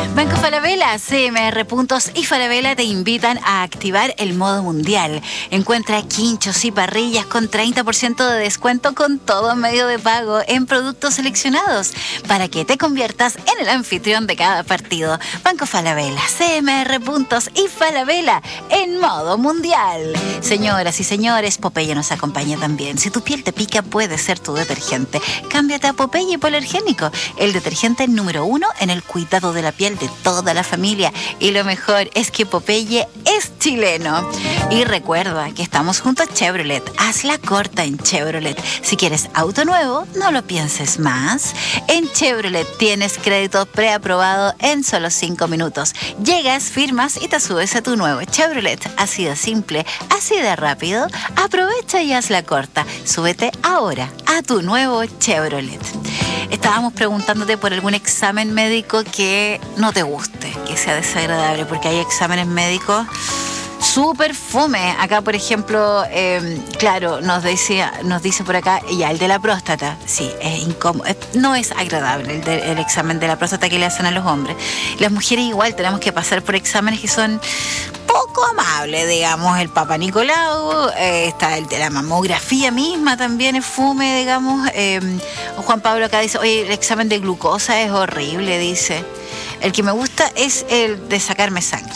Banco Falabella, CMR Puntos y Falabella te invitan a activar el modo mundial. Encuentra quinchos y parrillas con 30% de descuento con todo medio de pago en productos seleccionados para que te conviertas en el anfitrión de cada partido. Banco Falabella, CMR Puntos y Falabella en modo mundial. Señoras y señores, Popeye nos acompaña también. Si tu piel te pica, puede ser tu detergente. Cámbiate a Popeye Hipoalergénico, el detergente número 1 en el cuidado de la piel de toda la familia. Y lo mejor es que Popeye es chileno. Y recuerda que estamos junto a Chevrolet. Hazla corta en Chevrolet. Si quieres auto nuevo, no lo pienses más. En Chevrolet tienes crédito preaprobado en solo 5 minutos. Llegas, firmas y te subes a tu nuevo Chevrolet. Así de simple, así de rápido. Aprovecha y hazla corta. Súbete ahora a tu nuevo Chevrolet. Estábamos preguntándote por algún examen médico que no te guste, que sea desagradable, porque hay exámenes médicos súper fome. Acá, por ejemplo, claro, nos dice por acá, ya, el de la próstata, sí, es incómodo, no es agradable el examen de la próstata que le hacen a los hombres. Las mujeres igual tenemos que pasar por exámenes que son poco amables, digamos. El Papa Nicolau, está el de la mamografía misma, también es fome, digamos. Juan Pablo acá dice, oye, el examen de glucosa es horrible, dice. El que me gusta es el de sacarme sangre.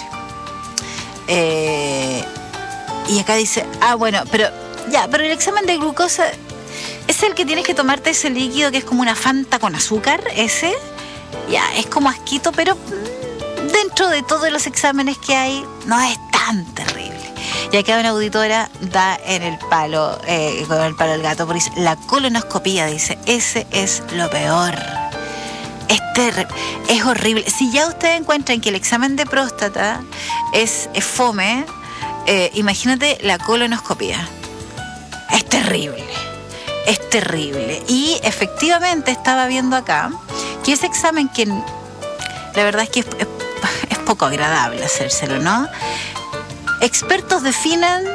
Y acá dice, bueno, pero el examen de glucosa es el que tienes que tomarte ese líquido que es como una Fanta con azúcar, ese. Ya, es como asquito, pero dentro de todos los exámenes que hay, no es tan terrible. Y acá una auditora da en el palo, con el palo del gato, porque dice, la colonoscopía, dice, ese es lo peor. Es horrible. Si ya ustedes encuentran que el examen de próstata es fome, imagínate la colonoscopía. Es terrible. Es terrible. Y efectivamente estaba viendo acá que ese examen, que la verdad es que es poco agradable hacérselo, ¿no? Expertos definen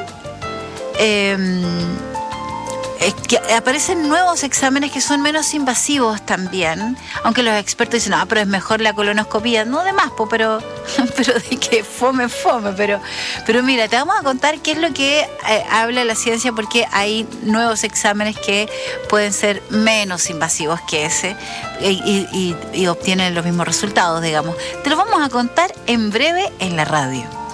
que aparecen nuevos exámenes que son menos invasivos también, aunque los expertos dicen, pero es mejor la colonoscopía. No de más, pero de que fome, pero mira, te vamos a contar qué es lo que habla la ciencia, porque hay nuevos exámenes que pueden ser menos invasivos que ese y obtienen los mismos resultados, digamos. Te lo vamos a contar en breve en la radio.